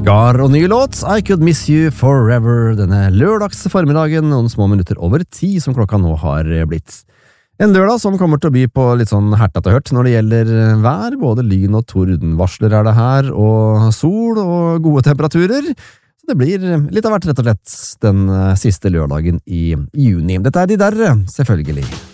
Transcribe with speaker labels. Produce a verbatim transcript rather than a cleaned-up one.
Speaker 1: Gar og ny låt, I Could Miss You Forever, denne lørdags formiddagen, noen små minutter over ti som klokka nå har blitt. En lørdag som kommer til å by på litt sånn hertet og hørt når det gjelder vær, både lyn og tordenvarsler er det her, og sol og gode temperaturer. Så det blir litt av hvert rett og slett den siste lørdagen i juni. Dette er de der, selvfølgelig.